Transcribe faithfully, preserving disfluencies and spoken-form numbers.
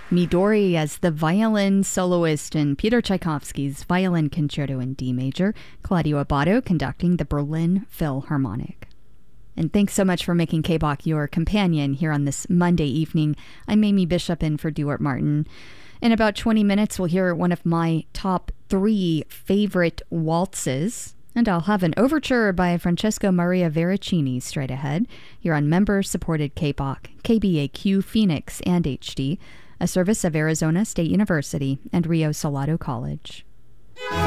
Midori as the violin soloist in Peter Tchaikovsky's Violin Concerto in D major, Claudio Abbado conducting the Berlin Philharmonic. And thanks so much for making K B O C your companion here on this Monday evening. I'm Amy Bishop in for Duart Martin. In about twenty minutes, we'll hear one of my top three favorite waltzes, and I'll have an overture by Francesco Maria Veracini straight ahead here on member-supported K B O C, K B A Q Phoenix and H D, a service of Arizona State University and Rio Salado College.